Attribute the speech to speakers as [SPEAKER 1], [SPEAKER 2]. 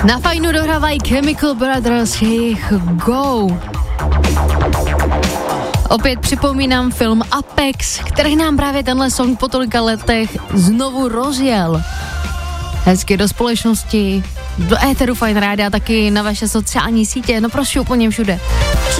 [SPEAKER 1] Na Fajnu dohrávají Chemical Brothers, jejich Go. Opět připomínám film Apex, který nám právě tenhle song po tolika letech znovu rozjel. Hezky do společnosti, do éteru Fajn rádia, taky na vaše sociální sítě, no prostě úplně všude.